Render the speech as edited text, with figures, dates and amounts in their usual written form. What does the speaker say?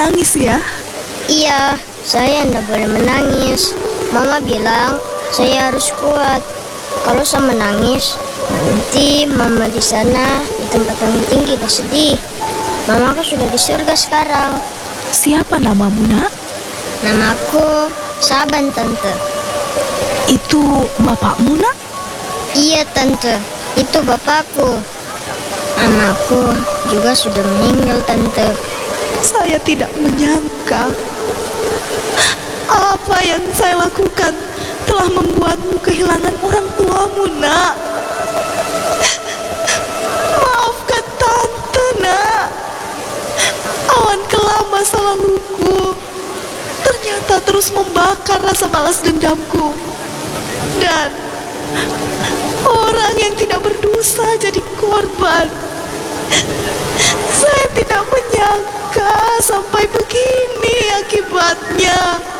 menangis ya? Iya, saya tidak boleh menangis. Mama bilang saya harus kuat. Kalau saya menangis, nanti mama di sana di tempat yang tinggi bersedih. Mamaku sudah di surga sekarang. Siapa namamu, Nak? Namaku Saban, Tante. Itu bapakmu, Nak? Iya, Tante. Itu bapakku. Anakku juga sudah meninggal, Tante. Saya tidak menyangka apa yang saya lakukan telah membuatmu kehilangan orang tuamu, Nak. Maafkan Tante, Nak. Awan kelam masa laluku ternyata terus membakar rasa balas dendamku. Dan orang yang tidak berdosa jadi korban. Saya tidak menyangka sampai begini akibatnya.